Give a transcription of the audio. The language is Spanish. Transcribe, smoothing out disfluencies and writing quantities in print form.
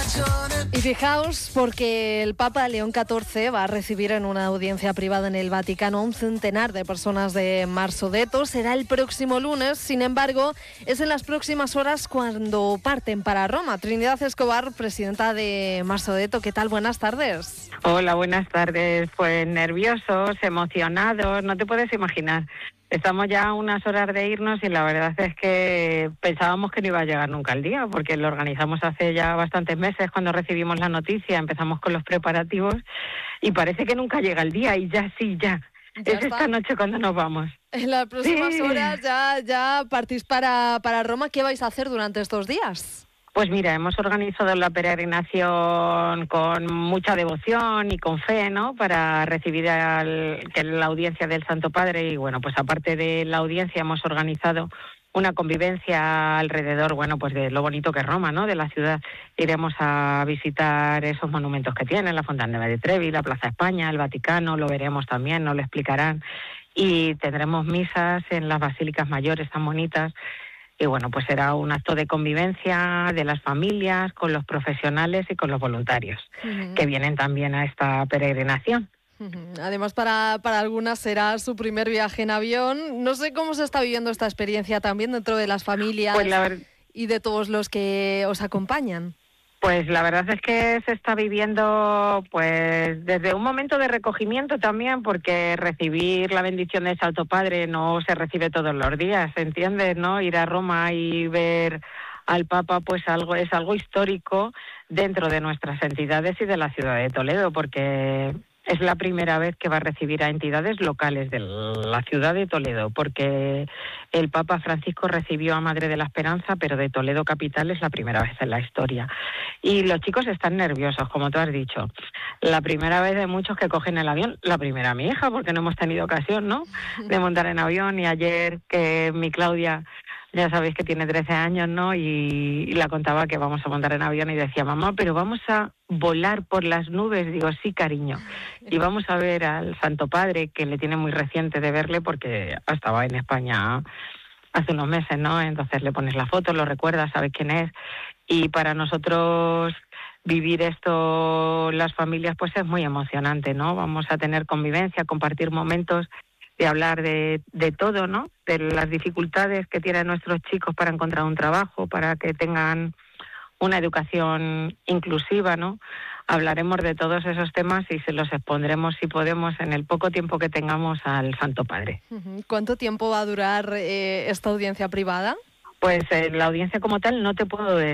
Y fijaos, porque el Papa León XIV va a recibir en una audiencia privada en el Vaticano a un centenar de personas de Marsodetto. Será el próximo lunes, sin embargo, es en las próximas horas cuando parten para Roma. Trinidad Escobar, presidenta de Marsodetto, ¿qué tal? Buenas tardes. Hola, buenas tardes. Pues nerviosos, emocionados, no te puedes imaginar. Estamos ya a unas horas de irnos y la verdad es que pensábamos que no iba a llegar nunca el día, porque lo organizamos hace ya bastantes meses cuando recibimos la noticia, empezamos con los preparativos y parece que nunca llega el día y ya sí, ya. Es está. Esta noche cuando nos vamos. En las próximas horas ya partís para Roma. ¿Qué vais a hacer durante estos días? Pues mira, hemos organizado la peregrinación con mucha devoción y con fe, ¿no? Para recibir la audiencia del Santo Padre y bueno, pues aparte de la audiencia hemos organizado una convivencia alrededor, bueno, pues de lo bonito que es Roma, ¿no? De la ciudad. Iremos a visitar esos monumentos que tienen, la Fontana de Trevi, la Plaza España, el Vaticano, lo veremos también, nos lo explicarán. Y tendremos misas en las basílicas mayores tan bonitas. Y bueno, pues será un acto de convivencia de las familias, con los profesionales y con los voluntarios, que vienen también a esta peregrinación. Además, para algunas será su primer viaje en avión. No sé cómo se está viviendo esta experiencia también dentro de las familias y de todos los que os acompañan. Pues la verdad es que se está viviendo pues desde un momento de recogimiento también, porque recibir la bendición del Santo Padre no se recibe todos los días, ¿entiendes? ¿No? Ir a Roma y ver al Papa pues es algo histórico dentro de nuestras entidades y de la ciudad de Toledo, porque es la primera vez que va a recibir a entidades locales de la ciudad de Toledo, porque el Papa Francisco recibió a Madre de la Esperanza, pero de Toledo capital es la primera vez en la historia. Y los chicos están nerviosos, como tú has dicho. La primera vez de muchos que cogen el avión, la primera mi hija, porque no hemos tenido ocasión, ¿no?, de montar en avión. Y ayer que mi Claudia, ya sabéis que tiene 13 años, ¿no?, y la contaba que vamos a montar en avión y decía, mamá, pero vamos a volar por las nubes. Digo, sí, cariño. Y vamos a ver al Santo Padre, que le tiene muy reciente de verle porque estaba en España hace unos meses, ¿no? Entonces le pones la foto, lo recuerdas, sabes quién es. Y para nosotros vivir esto, las familias, pues es muy emocionante, ¿no? Vamos a tener convivencia, compartir momentos, de hablar de todo, ¿no? De las dificultades que tienen nuestros chicos para encontrar un trabajo, para que tengan una educación inclusiva, ¿no? Hablaremos de todos esos temas y se los expondremos, si podemos, en el poco tiempo que tengamos al Santo Padre. ¿Cuánto tiempo va a durar esta audiencia privada? Pues la audiencia como tal no te puedo decir.